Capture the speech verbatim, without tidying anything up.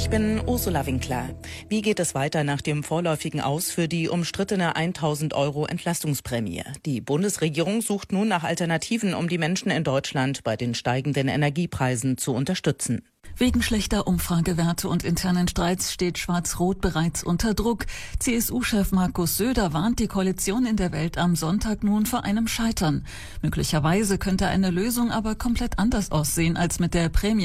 Ich bin Ursula Winkler. Wie geht es weiter nach dem vorläufigen Aus für die umstrittene tausend Euro Entlastungsprämie? Die Bundesregierung sucht nun nach Alternativen, um die Menschen in Deutschland bei den steigenden Energiepreisen zu unterstützen. Wegen schlechter Umfragewerte und internen Streits steht Schwarz-Rot bereits unter Druck. C S U-Chef Markus Söder warnt die Koalition in der Welt am Sonntag nun vor einem Scheitern. Möglicherweise könnte eine Lösung aber komplett anders aussehen als mit der Prämie.